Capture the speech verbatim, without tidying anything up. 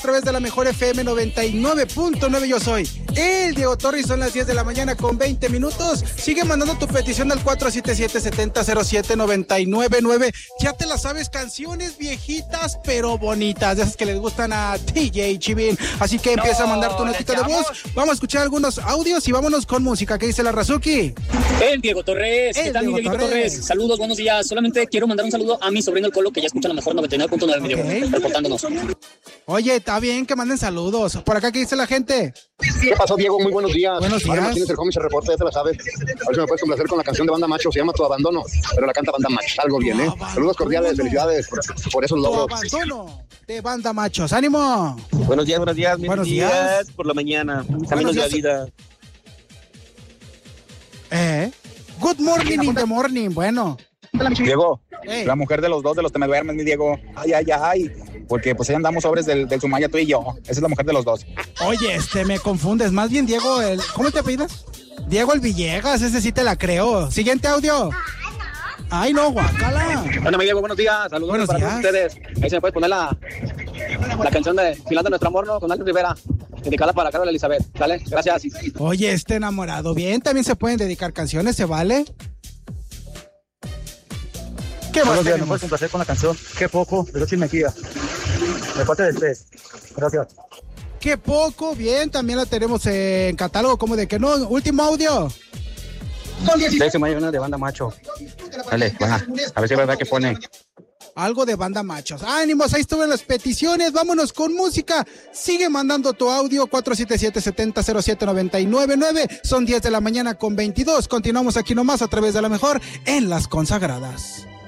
través de la mejor F M noventa y nueve punto nueve. Yo soy el Diego Torres, son las diez de la mañana con veinte minutos. Sigue mandando tu petición al cuatro siete siete, siete cero cero siete, nueve nueve nueve. Ya te la sabes, canciones viejitas pero bonitas, de esas que les gustan a T J Chivin. Así que empieza no, a mandar tu notita de voz. Vamos a escuchar algunos audios y vámonos con música. ¿Qué dice la Razuki? El Diego Torres. ¿Qué tal, Diego Torres? Torres? Saludos, buenos días. Solamente quiero mandar un saludo a mi sobrino el Colo, que ya escucha la mejor noventa y nueve punto nueve, okay. Reportándonos. Oye, está bien que manden saludos. Por acá, ¿qué dice la gente? ¿Qué pasó, Diego? Muy buenos días. Buenos días. Ahora el homie se reporta, ya te la sabes. A ver si me puedes complacer con la canción de Banda Macho. Se llama Tu Abandono, pero la canta Banda Macho. Algo bien, ¿eh? Abandono. Saludos cordiales, felicidades por, por esos logros. Tu Abandono de Banda Machos. ¡Ánimo! Buenos días, buenos días. Buenos días. días. Por la mañana. Caminos de la vida. Eh. Good morning in the morning. Bueno. Diego, hey. La mujer de los dos, de los que me duermen, mi Diego. Ay, ay, ay. Porque pues ahí andamos sobres del, del Sumaya, tú y yo. Esa es la mujer de los dos. Oye, este, me confundes. Más bien, Diego, el... ¿cómo te apellidas? Diego el Villegas, ese sí te la creo. Siguiente audio. Ay, no, guacala. Bueno, mi Diego, buenos días. Saludos buenos para días. Todos ustedes. Ahí se me puede poner la, la canción de Filando Nuestro Amor, ¿no? Con Aldo Rivera. Dedicarla para Carol Elizabeth. ¿Sale? Gracias. Oye, este enamorado. Bien, también se pueden dedicar canciones, ¿se vale? ¿Qué más? Días, me puedes complacer con la canción Qué Poco de Xochitl Mejía. De parte de tres. Gracias. Qué poco, bien, también la tenemos en catálogo, como de que no. Último audio. De ese mañana de Banda Macho. Dale, va. A ver si es verdad que pone. Algo de Banda Machos. Ánimos, ahí estuvieron las peticiones. Vámonos con música. Sigue mandando tu audio cuatro siete siete, siete cero siete, nueve nueve nueve. Son diez de la mañana con veintidós. Continuamos aquí nomás a través de la mejor en Las Consagradas.